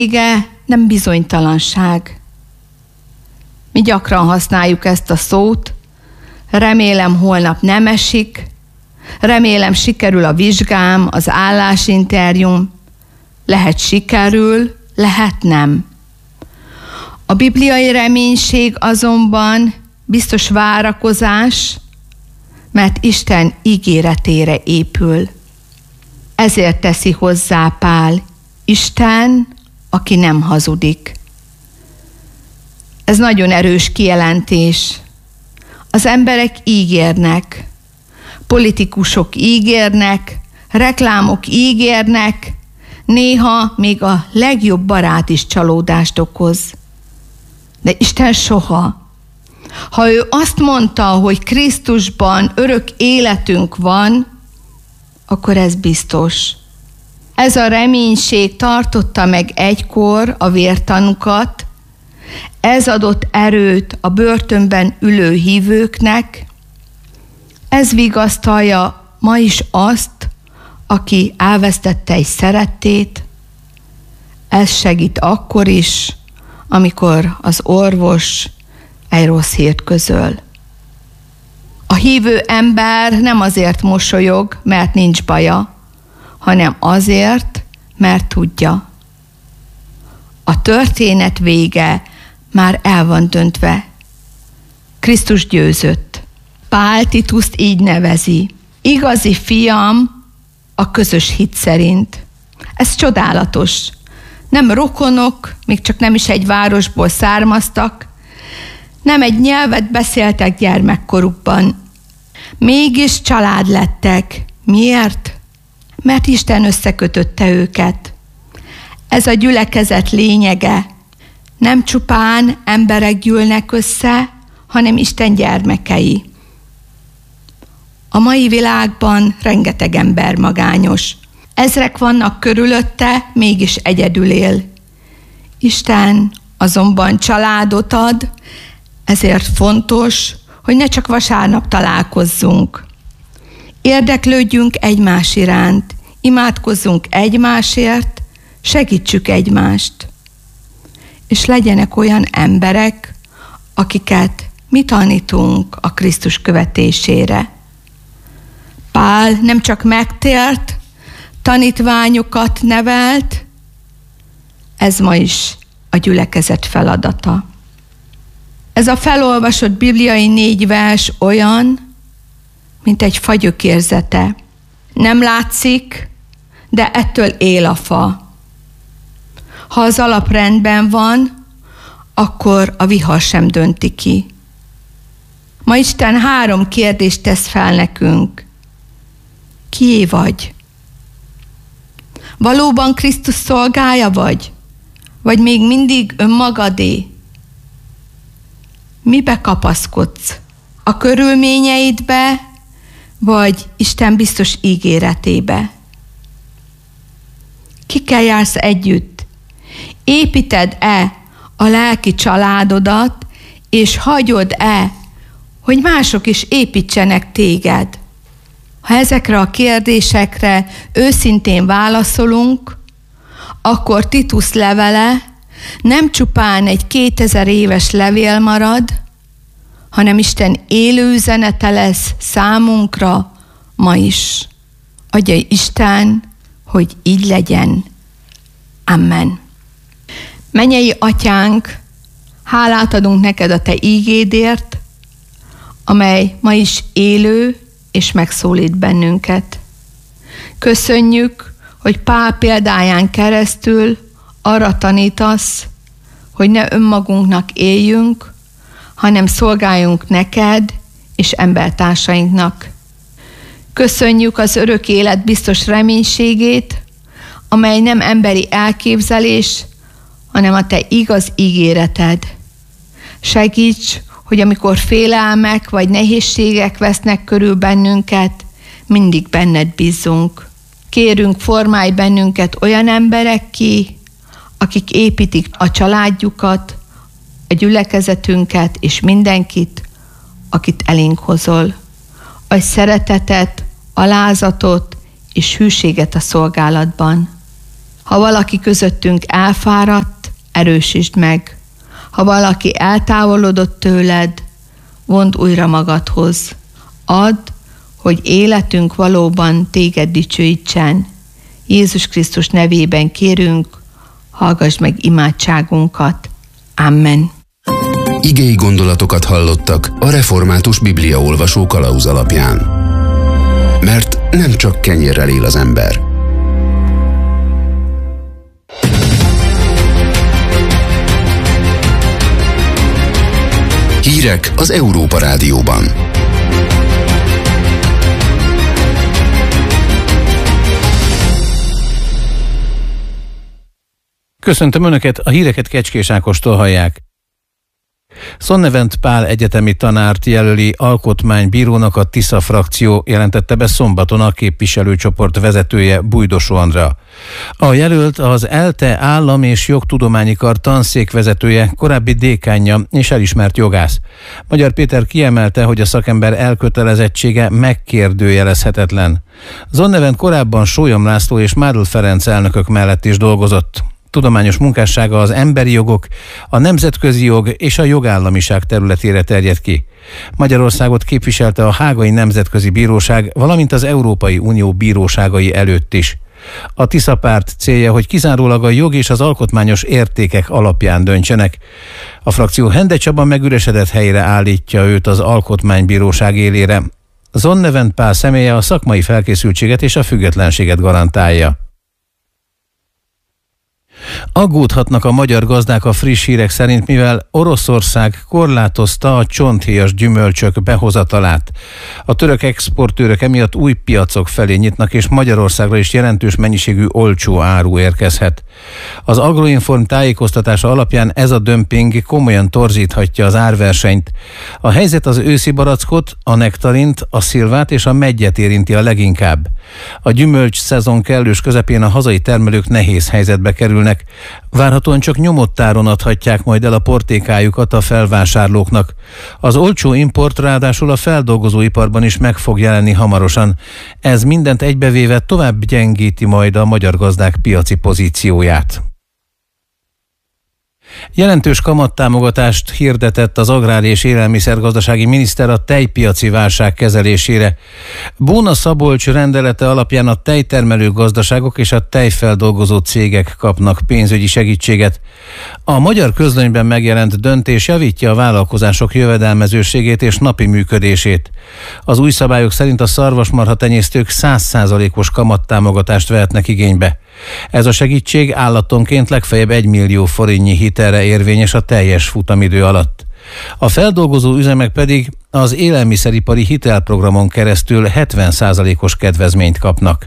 ige nem bizonytalanság. Mi gyakran használjuk ezt a szót, remélem holnap nem esik, remélem sikerül a vizsgám, az állásinterjúm, lehet sikerül, lehet nem. A bibliai reménység azonban biztos várakozás, mert Isten ígéretére épül. Ezért teszi hozzá Pál, Isten, aki nem hazudik. Ez nagyon erős kijelentés. Az emberek ígérnek, politikusok ígérnek, reklámok ígérnek, néha még a legjobb barát is csalódást okoz. De Isten soha. Ha ő azt mondta, hogy Krisztusban örök életünk van, akkor ez biztos. Ez a reménység tartotta meg egykor a vértanukat, ez adott erőt a börtönben ülő hívőknek, ez vigasztalja ma is azt, aki elvesztette egy szerettét, ez segít akkor is, amikor az orvos egy rossz hírt közöl. A hívő ember nem azért mosolyog, mert nincs baja, hanem azért, mert tudja. A történet vége már el van döntve. Krisztus győzött. Pál Tituszt így nevezi. Igazi fiam a közös hit szerint. Ez csodálatos. Nem rokonok, még csak nem is egy városból származtak, nem egy nyelvet beszéltek gyermekkorukban. Mégis család lettek. Miért? Mert Isten összekötötte őket. Ez a gyülekezet lényege. Nem csupán emberek gyűlnek össze, hanem Isten gyermekei. A mai világban rengeteg ember magányos. Ezrek vannak körülötte, mégis egyedül él. Isten azonban családot ad, ezért fontos, hogy ne csak vasárnap találkozzunk. Érdeklődjünk egymás iránt, imádkozzunk egymásért, segítsük egymást. És legyenek olyan emberek, akiket mi tanítunk a Krisztus követésére. Pál nem csak megtért, tanítványokat nevelt, ez ma is a gyülekezet feladata. Ez a felolvasott bibliai 4 vers olyan, mint egy fa gyökérzete. Nem látszik, de ettől él a fa. Ha az alap rendben van, akkor a vihar sem dönti ki. Ma Isten 3 kérdést tesz fel nekünk. Kié vagy? Valóban Krisztus szolgája vagy? Vagy még mindig önmagadé? Mibe kapaszkodsz? A körülményeidbe, vagy Isten biztos ígéretébe? Kikkel jársz együtt? Építed-e a lelki családodat, és hagyod-e, hogy mások is építsenek téged? Ha ezekre a kérdésekre őszintén válaszolunk, akkor Titus levele nem csupán egy 2000 éves levél marad, hanem Isten élő üzenete lesz számunkra ma is. Adja Isten, hogy így legyen. Amen. Mennyei Atyánk, hálát adunk neked a te ígédért, amely ma is élő és megszólít bennünket. Köszönjük, hogy Pál példáján keresztül arra tanítasz, hogy ne önmagunknak éljünk, hanem szolgáljunk neked és embertársainknak. Köszönjük az örök élet biztos reménységét, amely nem emberi elképzelés, hanem a te igaz ígéreted. Segíts, hogy amikor félelmek vagy nehézségek vesznek körül bennünket, mindig benned bízzunk. Kérünk, formálj bennünket olyan emberekké, akik építik a családjukat, a gyülekezetünket és mindenkit, akit elénk hozol. Adj szeretetet, alázatot és hűséget a szolgálatban. Ha valaki közöttünk elfáradt, erősítsd meg. Ha valaki eltávolodott tőled, vondd újra magadhoz. Add, hogy életünk valóban téged dicsőítsen. Jézus Krisztus nevében kérünk, hallgass meg imádságunkat. Amen. Igei gondolatokat hallottak a Református Bibliaolvasó kalauz alapján. Mert nem csak kenyérrel él az ember. Hírek az Európa Rádióban. Köszöntöm Önöket, a híreket Kecskés Ákostól hallják. Sonnevent Pál egyetemi tanárt jelöli alkotmánybírónak a Tisza frakció, jelentette be szombaton a képviselőcsoport vezetője, Bújdosó Andrea. A jelölt az ELTE állam- és jogtudományi kar tanszékvezetője, korábbi dékánja és elismert jogász. Magyar Péter kiemelte, hogy a szakember elkötelezettsége megkérdőjelezhetetlen. Sonnevent korábban Sólyom László és Mádl Ferenc elnökök mellett is dolgozott. Tudományos munkássága az emberi jogok, a nemzetközi jog és a jogállamiság területére terjed ki. Magyarországot képviselte a Hágai Nemzetközi Bíróság, valamint az Európai Unió bíróságai előtt is. A Tisza párt célja, hogy kizárólag a jog és az alkotmányos értékek alapján döntsenek. A frakció Hende Csaba megüresedett helyre állítja őt az Alkotmánybíróság élére. Sonnevent Pál személye a szakmai felkészültséget és a függetlenséget garantálja. Aggódhatnak a magyar gazdák a friss hírek szerint, mivel Oroszország korlátozta a csonthéjas gyümölcsök behozatalát. A török exportőrök emiatt új piacok felé nyitnak, és Magyarországra is jelentős mennyiségű olcsó áru érkezhet. Az Agroinform tájékoztatása alapján ez a dömping komolyan torzíthatja az árversenyt. A helyzet az őszi barackot, a nektarint, a szilvát és a meggyet érinti a leginkább. A gyümölcs szezon kellős közepén a hazai termelők nehéz helyzetbe kerülnek. Várhatóan csak nyomott áron adhatják majd el a portékájukat a felvásárlóknak. Az olcsó import ráadásul a feldolgozóiparban is meg fog jelenni hamarosan. Ez mindent egybevéve tovább gyengíti majd a magyar gazdák piaci pozícióját. Jelentős kamattámogatást hirdetett az Agrár- és Élelmiszergazdasági Miniszter a tejpiaci válság kezelésére. Bóna Szabolcs rendelete alapján a tejtermelő gazdaságok és a tejfeldolgozó cégek kapnak pénzügyi segítséget. A magyar közlönyben megjelent döntés javítja a vállalkozások jövedelmezőségét és napi működését. Az új szabályok szerint a szarvasmarha tenyésztők 100%-os kamattámogatást vehetnek igénybe. Ez a segítség állatonként legfeljebb 1 millió forintnyi hitelre érvényes a teljes futamidő alatt. A feldolgozó üzemek pedig az élelmiszeripari hitelprogramon keresztül 70%-os kedvezményt kapnak.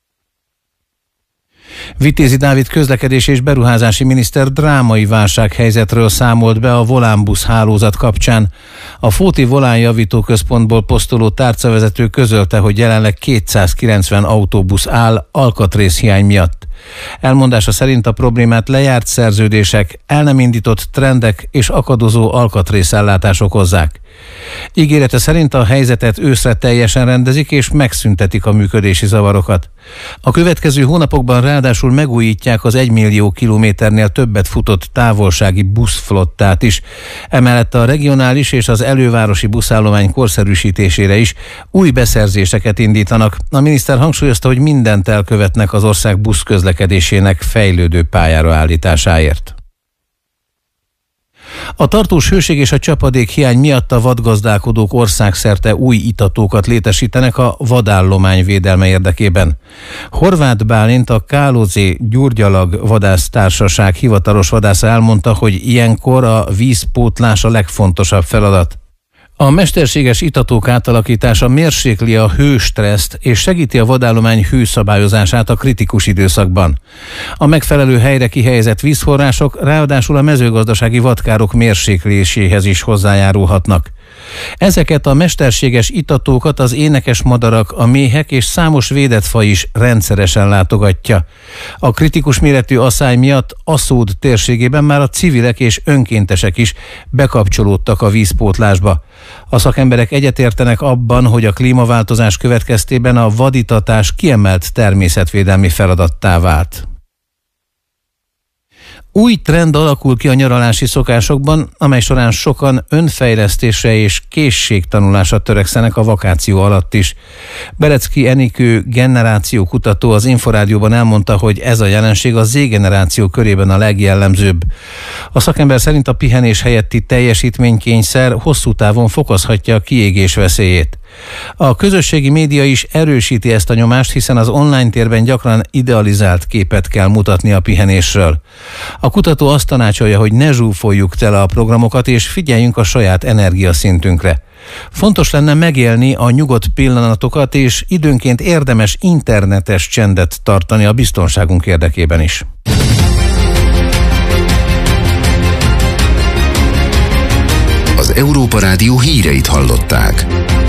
Vitézi Dávid közlekedés és beruházási miniszter drámai válsághelyzetről számolt be a volánbusz hálózat kapcsán. A Fóti Volánjavító Központból posztoló tárcavezető közölte, hogy jelenleg 290 autóbusz áll alkatrészhiány miatt. Elmondása szerint a problémát lejárt szerződések, el nem indított trendek és akadozó alkatrészellátás okozzák. Ígérete szerint a helyzetet őszre teljesen rendezik és megszüntetik a működési zavarokat. A következő hónapokban ráadásul megújítják az 1 millió kilométernél többet futott távolsági buszflottát is. Emellett a regionális és az elővárosi buszállomány korszerűsítésére is új beszerzéseket indítanak. A miniszter hangsúlyozta, hogy mindent elkövetnek az ország buszközlekedésének fejlődő pályára állításáért. A tartós hőség és a csapadék hiány miatt a vadgazdálkodók országszerte új itatókat létesítenek a vadállomány védelme érdekében. Horváth Bálint, a Kálózé Gyurgyalag vadásztársaság hivatalos vadásza elmondta, hogy ilyenkor a vízpótlás a legfontosabb feladat. A mesterséges itatók átalakítása mérsékli a hőstresszt és segíti a vadállomány hőszabályozását a kritikus időszakban. A megfelelő helyre kihelyezett vízforrások ráadásul a mezőgazdasági vadkárok mérsékléséhez is hozzájárulhatnak. Ezeket a mesterséges itatókat az énekes madarak, a méhek és számos védett faj is rendszeresen látogatja. A kritikus méretű aszály miatt Aszód térségében már a civilek és önkéntesek is bekapcsolódtak a vízpótlásba. A szakemberek egyetértenek abban, hogy a klímaváltozás következtében a vaditatás kiemelt természetvédelmi feladattá vált. Új trend alakul ki a nyaralási szokásokban, amely során sokan önfejlesztésre és készségtanulásra törekszenek a vakáció alatt is. Berecki Enikő generációkutató az Inforádióban elmondta, hogy ez a jelenség a Z-generáció körében a legjellemzőbb. A szakember szerint a pihenés helyetti teljesítménykényszer hosszú távon fokozhatja a kiégés veszélyét. A közösségi média is erősíti ezt a nyomást, hiszen az online térben gyakran idealizált képet kell mutatni a pihenésről. A kutató azt tanácsolja, hogy ne zsúfoljuk tele a programokat, és figyeljünk a saját energiaszintünkre. Fontos lenne megélni a nyugodt pillanatokat, és időnként érdemes internetes csendet tartani a biztonságunk érdekében is. Az Európa Rádió híreit hallották.